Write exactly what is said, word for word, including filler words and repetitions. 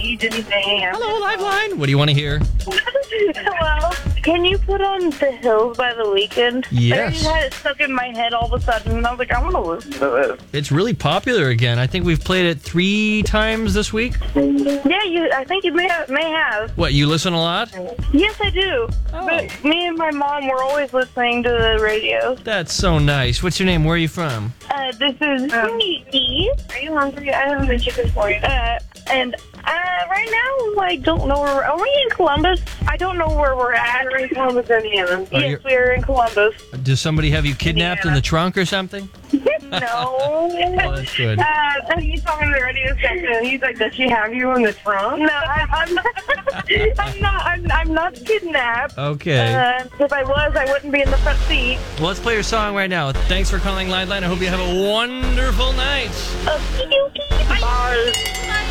need anything. Hello, Liveline. What do you want to hear? Hello. Can you put on The Hills by The Weeknd? Yes. I just had it stuck in my head all of a sudden, and I was like, I want to listen to this. It's really popular again. I think we've played it three times this week. Yeah, you. I think you may have, may have. What, you listen a lot? Yes, I do. Oh. But me and my mom were always listening to the radio. That's so nice. What's your name? Where are you from? Uh, this is um, Nikki. Are you hungry? I have a chicken for you. Uh, and uh, right now, I don't know where. Are we in Columbus? I don't know where we're at. We're in Columbus, Indiana. Oh, yes, you're- we are in Columbus. Does somebody have you kidnapped in the trunk or something? No. Oh, that's good. Uh, he's talking to the radio station, and he's like, "Does she have you in the trunk?" No, I, I'm not. I'm not. I'm, I'm not kidnapped. Okay. Uh, if I was, I wouldn't be in the front seat. Well, let's play your song right now. Thanks for calling Liveline. I hope you have a wonderful night. Okie dokie. Bye.